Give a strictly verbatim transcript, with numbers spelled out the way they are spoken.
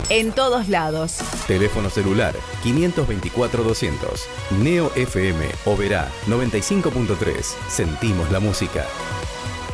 En todos lados. Teléfono celular quinientos veinticuatro doscientos. Neo F M Oberá noventa y cinco punto tres. Sentimos la música.